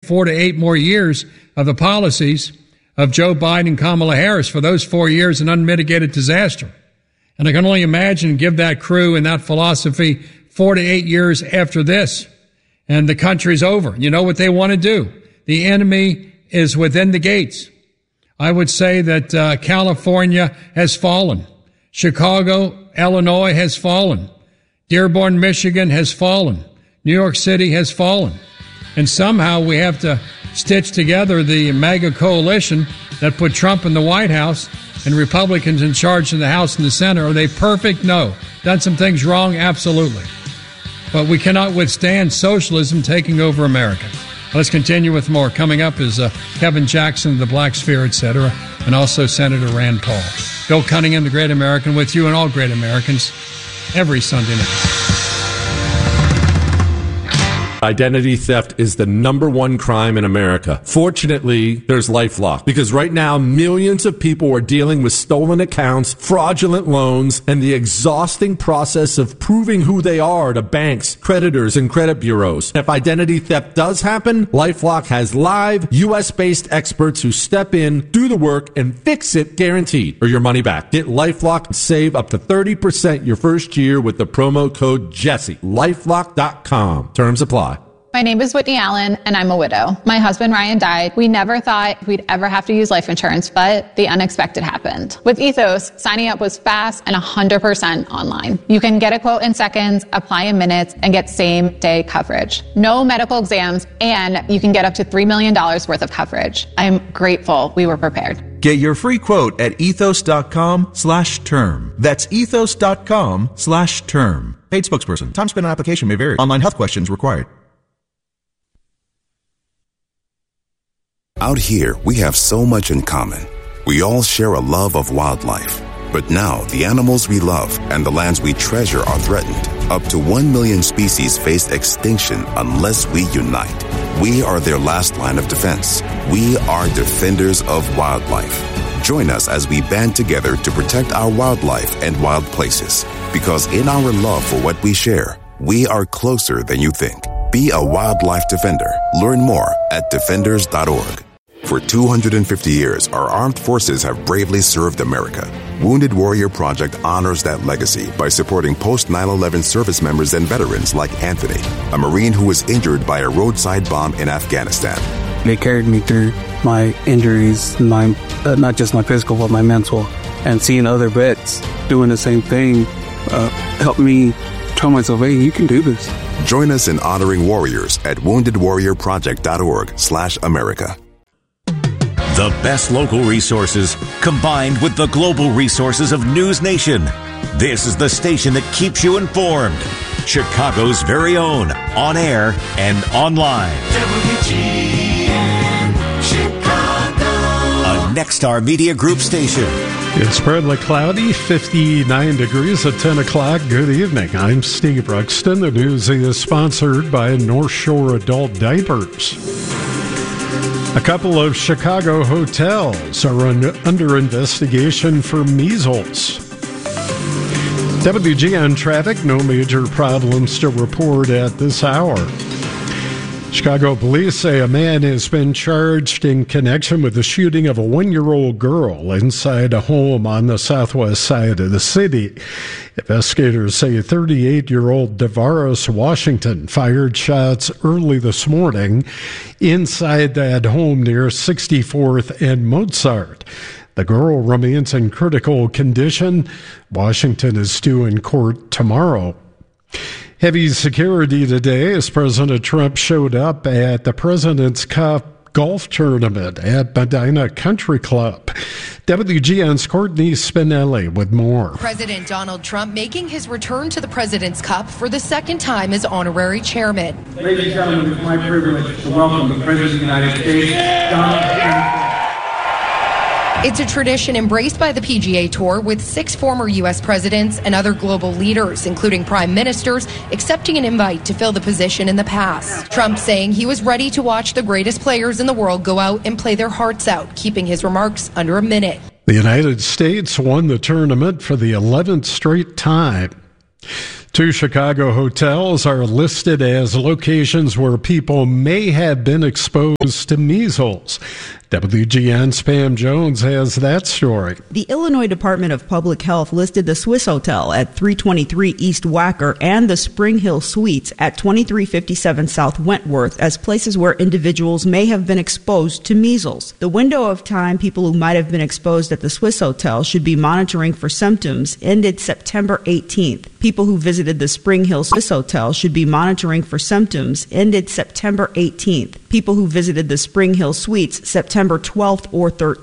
4 to 8 more years of the policies of Joe Biden and Kamala Harris. For those 4 years, an unmitigated disaster. And I can only imagine give that crew and that philosophy 4 to 8 years after this, and the country's over. You know what they want to do? The enemy is within the gates. I would say that California has fallen. Chicago, Illinois has fallen. Dearborn, Michigan has fallen. New York City has fallen. And somehow we have to stitch together the MAGA coalition that put Trump in the White House and Republicans in charge of the House and the Senate. Are they perfect? No. Done some things wrong? Absolutely. But we cannot withstand socialism taking over America. Let's continue with more. Coming up is Kevin Jackson, the Black Sphere, etc., and also Senator Rand Paul. Bill Cunningham, the Great American, with you and all great Americans every Sunday night. Identity theft is the number one crime in America. Fortunately, there's LifeLock, because right now millions of people are dealing with stolen accounts, fraudulent loans, and the exhausting process of proving who they are to banks, creditors, and credit bureaus. If identity theft does happen, LifeLock has live, U.S.-based experts who step in, do the work, and fix it guaranteed, or your money back. Get LifeLock and save up to 30% your first year with the promo code Jesse. LifeLock.com. Terms apply. My name is Whitney Allen, and I'm a widow. My husband, Ryan, died. We never thought we'd ever have to use life insurance, but the unexpected happened. With Ethos, signing up was fast and 100% online. You can get a quote in seconds, apply in minutes, and get same-day coverage. No medical exams, and you can get up to $3 million worth of coverage. I'm grateful we were prepared. Get your free quote at ethos.com/term. That's ethos.com/term. Paid spokesperson. Time spent on application may vary. Online health questions required. Out here, we have so much in common. We all share a love of wildlife. But now, the animals we love and the lands we treasure are threatened. Up to 1 million species face extinction unless we unite. We are their last line of defense. We are defenders of wildlife. Join us as we band together to protect our wildlife and wild places. Because in our love for what we share, we are closer than you think. Be a wildlife defender. Learn more at defenders.org. For 250 years, our armed forces have bravely served America. Wounded Warrior Project honors that legacy by supporting post-9/11 service members and veterans like Anthony, a Marine who was injured by a roadside bomb in Afghanistan. They carried me through my injuries, not just my physical, but my mental. And seeing other vets doing the same thing helped me tell myself, hey, you can do this. Join us in honoring warriors at woundedwarriorproject.org/America. The best local resources combined with the global resources of News Nation. This is the station that keeps you informed. Chicago's very own, on air and online. WGN Chicago. A Nexstar Media Group station. It's partly cloudy, 59 degrees at 10 o'clock. Good evening. I'm Steve Ruxton. The news is sponsored by North Shore Adult Diapers. A couple of Chicago hotels are under investigation for measles. WGN traffic, no major problems to report at this hour. Chicago police say a man has been charged in connection with the shooting of a 1-year-old girl inside a home on the southwest side of the city. Investigators say 38-year-old DeVaris Washington fired shots early this morning inside that home near 64th and Mozart. The girl remains in critical condition. Washington is due in court tomorrow. Heavy security today as President Trump showed up at the President's Cup golf tournament at Medina Country Club. WGN's Courtney Spinelli with more. President Donald Trump making his return to the President's Cup for the second time as honorary chairman. Ladies and gentlemen, it's my privilege to welcome the President of the United States, Donald Trump. It's a tradition embraced by the PGA Tour, with 6 former U.S. presidents and other global leaders, including prime ministers, accepting an invite to fill the position in the past. Trump saying he was ready to watch the greatest players in the world go out and play their hearts out, keeping his remarks under a minute. The United States won the tournament for the 11th straight time. 2 Chicago hotels are listed as locations where people may have been exposed to measles. WGN's Pam Jones has that story. The Illinois Department of Public Health listed the Swiss Hotel at 323 East Wacker and the Spring Hill Suites at 2357 South Wentworth as places where individuals may have been exposed to measles. The window of time people who might have been exposed at the Swiss Hotel should be monitoring for symptoms ended September 18th. People who visited the Spring Hill Swiss Hotel should be monitoring for symptoms ended September 18th. People who visited the Spring Hill Suites September 12th or 13th